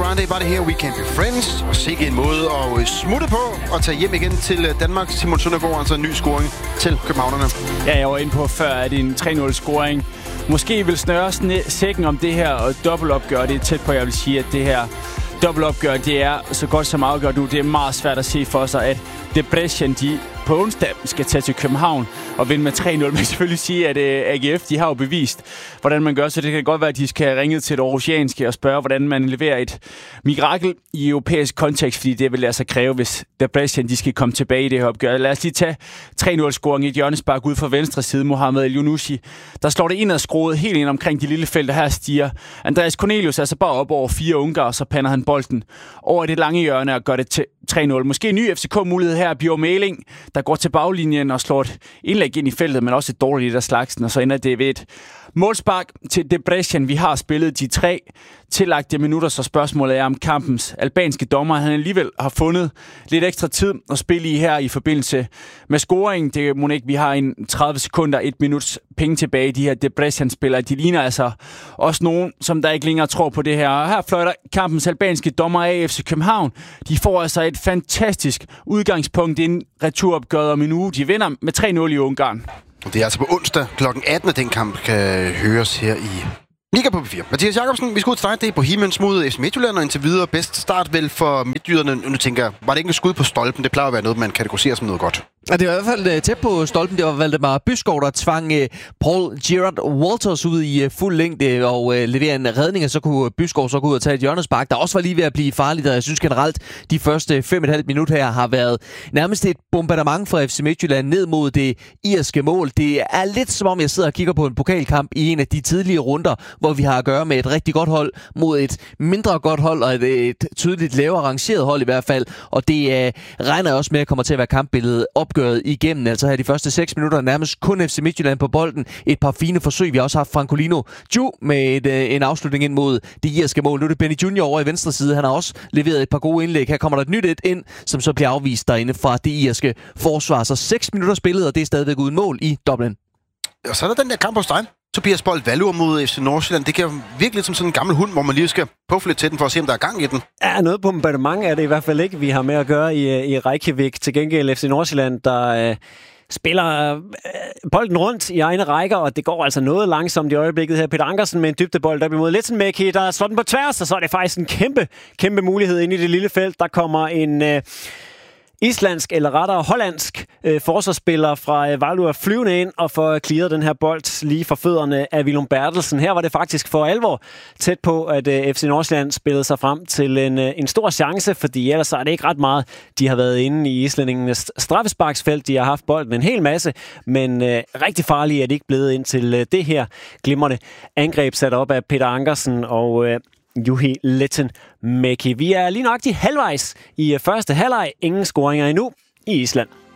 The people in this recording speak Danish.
Grande var det her, We Can't Be Friends. Og sikke en måde at smutte på og tage hjem igen til Danmark. Simon Søndergaard, altså en ny scoring til københavnerne. Ja, jeg var inde på før, at en 3-0-scoring måske vil snøre sækken om det her og dobbeltopgør. Det er tæt på, jeg vil sige, at det her dobbeltopgør, det er så godt som afgjort nu. Det er meget svært at se for sig, at Debrecen, de på onsdag skal tage til København og vinde med 3-0. Men selvfølgelig sige, at AGF, de har jo bevist, hvordan man gør, så det kan godt være, at de skal ringe til det aarhusianske og spørge, hvordan man leverer et mirakel i europæisk kontekst, fordi det vil lade sig kræve, hvis Debrecen, de skal komme tilbage i det her opgør. Lad os lige tage 3-0-scoring i et hjørnespark ud fra venstre side. Mohamed El-Yunusi, der slår det ind og skruet helt ind omkring de lille felter. Her stiger Andreas Cornelius altså bare op over 4 ungarer, så pander han bolden over det lange hjørne og gør det til 3-0. Måske en ny FCK-mulighed her. Bjørn Mæling, der går til baglinjen og slår et indlæg ind i feltet, men også et dårligt af slagsen, og så ender det ved et målspark til Debrecen. Vi har spillet de 3 tillagte minutter, så spørgsmålet er om kampens albanske dommer. Han alligevel har fundet lidt ekstra tid at spille i her i forbindelse med scoringen. Det må ikke. Vi har en 30 sekunder, 1 minuts penge tilbage. De her Debrecen-spillere, de ligner altså også nogen, som der ikke længere tror på det her. Og her fløjter kampens albanske dommer af FC København. De får altså et fantastisk udgangspunkt inden returopgøret om en uge. De vinder med 3-0 i Ungarn. Det er altså på onsdag kl. 18, at den kamp kan høres her i Liga på P4. Mathias Jakobsen, vi skal ud til dig. Det er Bohemians mod FC Midtjylland, og indtil videre bedst start vel for midtjyderne. Nu tænker jeg, var det ikke en skud på stolpen? Det plejer at være noget, man kategoriserer som noget godt. Ja, det var i hvert fald tæt på stolpen. Det var Valdemar Byskov, der tvang Paul Gerard Walters ud i fuld længde og levere en redning, og så kunne Byskov så gå ud og tage et hjørnespark, der også var lige ved at blive farligt, og jeg synes generelt, de første 5,5 minutter her har været nærmest et bombardement fra FC Midtjylland ned mod det irske mål. Det er lidt som om, jeg sidder og kigger på en pokalkamp i en af de tidlige runder, hvor vi har at gøre med et rigtig godt hold mod et mindre godt hold, og et tydeligt lavere rangeret hold i hvert fald, og det regner jeg også med at kommer til at være kampbilledet opgøret igennem. Altså her de første 6 minutter nærmest kun FC Midtjylland på bolden. Et par fine forsøg. Vi har også haft Francolino Ju med en afslutning ind mod det irske mål. Nu er det Benny Junior over i venstre side. Han har også leveret et par gode indlæg. Her kommer der et nyt ind, som så bliver afvist derinde fra det irske forsvar. Så 6 minutter spillet, og det er stadigvæk uden mål i Dublin. Og så er der den der kamp hos dig. Tobias Bold Valur mod FC Nordsjælland. Det kan virkelig lidt som sådan en gammel hund, hvor man lige skal puffe lidt til den for at se, om der er gang i den. Ja, noget bombardement er det i hvert fald ikke, vi har med at gøre i Reykjavik. Til gengæld FC Nordsjælland, der spiller bolden rundt i egne rækker, og det går altså noget langsomt i øjeblikket her. Peter Ankersen med en dybdebold op imod Letsenmäki, der slår den på tværs, og så er det faktisk en kæmpe mulighed inde i det lille felt. Der kommer en islandsk, eller rettere hollandsk forsvarsspiller fra Valur flyvende ind og får clearet den her bold lige for fødderne af Willum Bertelsen. Her var det faktisk for alvor tæt på, at FC Nordsjælland spillede sig frem til en stor chance, fordi ellers er det ikke ret meget. De har været inde i islændingenes straffesparksfelt. De har haft bolden en hel masse, men rigtig farlige er de ikke blevet ind til det her glimrende angreb sat op af Peter Ankersen og Juhi Letsenmäki. Vi er lige nok halvvejs i første halvleg. Ingen scoringer endnu i Island.